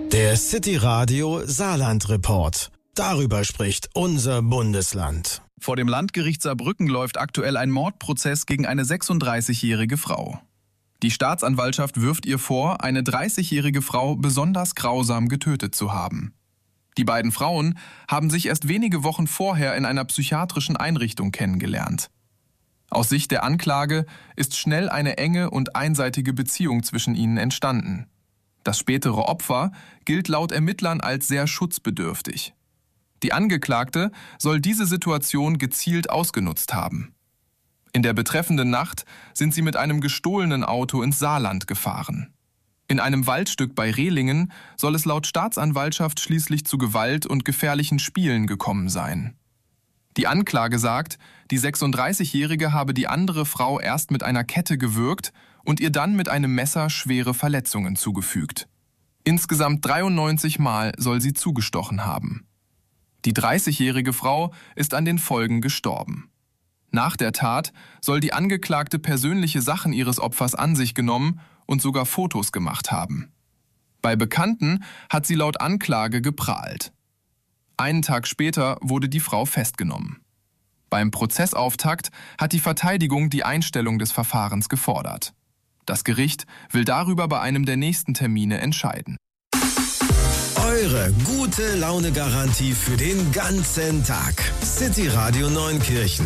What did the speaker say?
Der City Radio Saarland Report. Darüber spricht unser Bundesland. Vor dem Landgericht Saarbrücken läuft aktuell ein Mordprozess gegen eine 36-jährige Frau. Die Staatsanwaltschaft wirft ihr vor, eine 30-jährige Frau besonders grausam getötet zu haben. Die beiden Frauen haben sich erst wenige Wochen vorher in einer psychiatrischen Einrichtung kennengelernt. Aus Sicht der Anklage ist schnell eine enge und einseitige Beziehung zwischen ihnen entstanden. Das spätere Opfer gilt laut Ermittlern als sehr schutzbedürftig. Die Angeklagte soll diese Situation gezielt ausgenutzt haben. In der betreffenden Nacht sind sie mit einem gestohlenen Auto ins Saarland gefahren. In einem Waldstück bei Rehlingen soll es laut Staatsanwaltschaft schließlich zu Gewalt und gefährlichen Spielen gekommen sein. Die Anklage sagt, die 36-Jährige habe die andere Frau erst mit einer Kette gewürgt und ihr dann mit einem Messer schwere Verletzungen zugefügt. Insgesamt 93 Mal soll sie zugestochen haben. Die 30-jährige Frau ist an den Folgen gestorben. Nach der Tat soll die Angeklagte persönliche Sachen ihres Opfers an sich genommen und sogar Fotos gemacht haben. Bei Bekannten hat sie laut Anklage geprahlt. Einen Tag später wurde die Frau festgenommen. Beim Prozessauftakt hat die Verteidigung die Einstellung des Verfahrens gefordert. Das Gericht will darüber bei einem der nächsten Termine entscheiden. Eure gute Laune-Garantie für den ganzen Tag. City Radio Neunkirchen.